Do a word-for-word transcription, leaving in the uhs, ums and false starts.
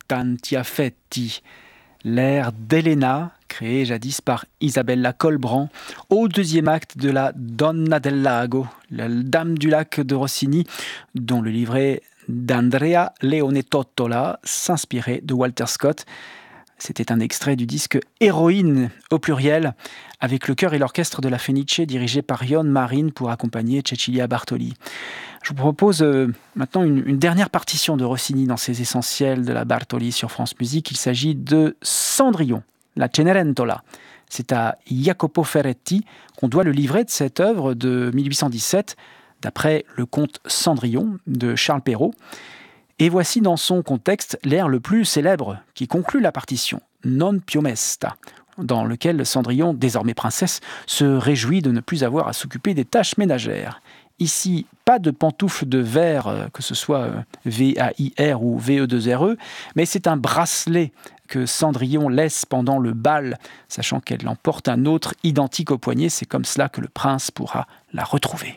tanti affetti, l'air d'Elena, créé jadis par Isabella Colbran, au deuxième acte de la Donna del Lago, la Dame du lac de Rossini, dont le livret d'Andrea Leone Tottola s'inspirait de Walter Scott. C'était un extrait du disque Héroïne au pluriel, avec le chœur et l'orchestre de la Fenice dirigé par Ion Marin pour accompagner Cecilia Bartoli. Je vous propose euh, maintenant une, une dernière partition de Rossini dans ses essentiels de la Bartoli sur France Musique. Il s'agit de Cendrillon, la Cenerentola. C'est à Jacopo Ferretti qu'on doit le livret de cette œuvre de mille huit cent dix-sept, d'après le conte Cendrillon de Charles Perrault. Et voici dans son contexte l'air le plus célèbre qui conclut la partition, Non più mesta, dans lequel Cendrillon, désormais princesse, se réjouit de ne plus avoir à s'occuper des tâches ménagères. Ici, pas de pantoufles de verre, que ce soit V A I R ou V E deux R E, mais c'est un bracelet que Cendrillon laisse pendant le bal, sachant qu'elle en porte un autre identique au poignet. C'est comme cela que le prince pourra la retrouver.